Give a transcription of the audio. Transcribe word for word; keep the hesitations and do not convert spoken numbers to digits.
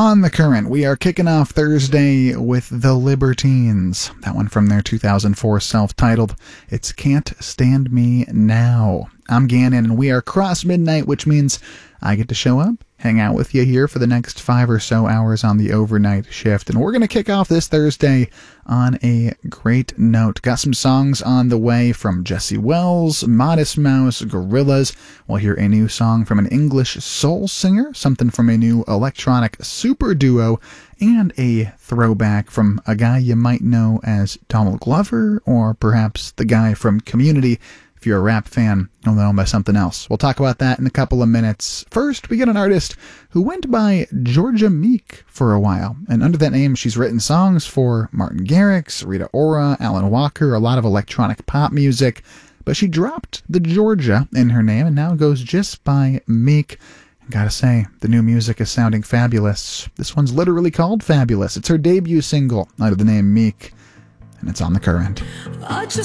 On the Current, we are kicking off Thursday with The Libertines. That one from their two thousand four self-titled It's Can't Stand Me Now. I'm Gannon, and we are cross midnight, which means I get to show up, hang out with you here for the next five or so hours on the overnight shift. And we're going to kick off this Thursday on a great note. Got some songs on the way from Jesse Wells, Modest Mouse, Gorillaz. We'll hear a new song from an English soul singer, something from a new electronic super duo, and a throwback from a guy you might know as Donald Glover, or perhaps the guy from Community. If you're a rap fan, you'll know him by something else. We'll talk about that in a couple of minutes. First, we get an artist who went by Georgia Meek for a while. And under that name, she's written songs for Martin Garrix, Rita Ora, Alan Walker, a lot of electronic pop music. But she dropped the Georgia in her name and now goes just by Meek. And gotta say, the new music is sounding fabulous. This one's literally called Fabulous. It's her debut single under the name Meek. And it's on The Current.